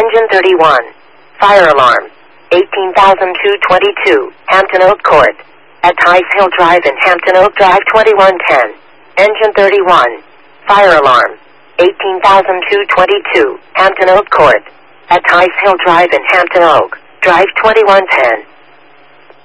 Engine 31. Fire alarm. 18,222, Hampton Oak Court. At Tice Hill Drive in Hampton Oak Drive 2110. Engine 31. Fire alarm. 18,222, Hampton Oak Court. At Tice Hill Drive in Hampton Oak Drive 2110.